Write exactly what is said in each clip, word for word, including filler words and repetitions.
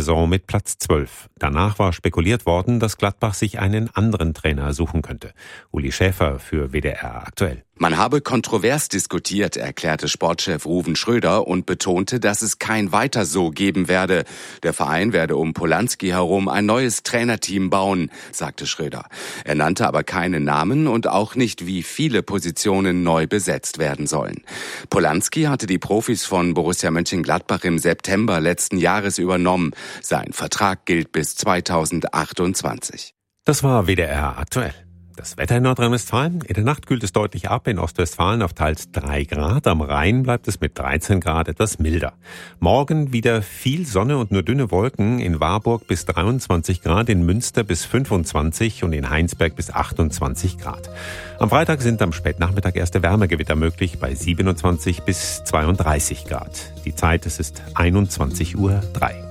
Saison mit Platz zwölf. Danach war spekuliert worden, dass Gladbach sich einen anderen Trainer suchen könnte. Uli Schäfer für W D R aktuell. Man habe kontrovers diskutiert, erklärte Sportchef Ruven Schröder und betonte, dass es kein Weiter so geben werde. Der Verein werde um Polanski herum ein neues Trainerteam bauen, sagte Schröder. Er nannte aber keine Namen und auch nicht, wie viele Positionen neu besetzt werden sollen. Polanski hatte die Profis von Borussia Mönchengladbach im September letzten Jahres übernommen. Sein Vertrag gilt bis zweitausendachtundzwanzig. Das war W D R aktuell. Das Wetter in Nordrhein-Westfalen. In der Nacht kühlt es deutlich ab. In Ostwestfalen auf teils drei Grad. Am Rhein bleibt es mit dreizehn Grad etwas milder. Morgen wieder viel Sonne und nur dünne Wolken. In Warburg bis dreiundzwanzig Grad, in Münster bis fünfundzwanzig und in Heinsberg bis achtundzwanzig Grad. Am Freitag sind am Spätnachmittag erste Wärmegewitter möglich bei siebenundzwanzig bis zweiunddreißig Grad. Die Zeit, es ist einundzwanzig Uhr drei.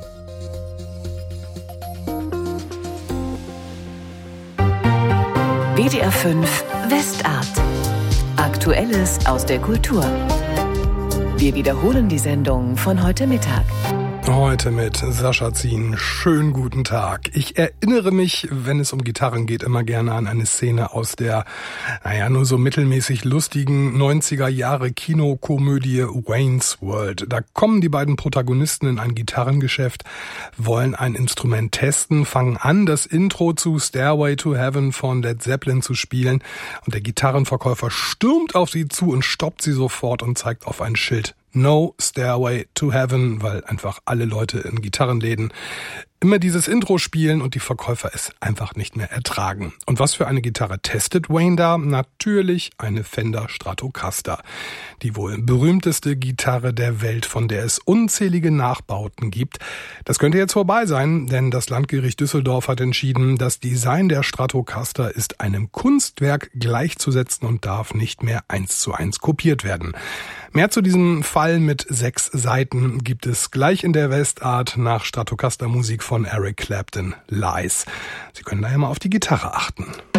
W D R fünf Westart. Aktuelles aus der Kultur. Wir wiederholen die Sendung von heute Mittag. Heute mit Sascha Zien. Schönen guten Tag. Ich erinnere mich, wenn es um Gitarren geht, immer gerne an eine Szene aus der, naja, nur so mittelmäßig lustigen neunziger Jahre Kinokomödie Wayne's World. Da kommen die beiden Protagonisten in ein Gitarrengeschäft, wollen ein Instrument testen, fangen an, das Intro zu Stairway to Heaven von Led Zeppelin zu spielen und der Gitarrenverkäufer stürmt auf sie zu und stoppt sie sofort und zeigt auf ein Schild. No Stairway to Heaven, weil einfach alle Leute in Gitarrenläden immer dieses Intro spielen und die Verkäufer es einfach nicht mehr ertragen. Und was für eine Gitarre testet Wayne da? Natürlich eine Fender Stratocaster. Die wohl berühmteste Gitarre der Welt, von der es unzählige Nachbauten gibt. Das könnte jetzt vorbei sein, denn das Landgericht Düsseldorf hat entschieden, das Design der Stratocaster ist einem Kunstwerk gleichzusetzen und darf nicht mehr eins zu eins kopiert werden. Mehr zu diesem Fall mit sechs Seiten gibt es gleich in der Westart nach Stratocaster Musik von Eric Clapton, Lies. Sie können daher mal auf die Gitarre achten.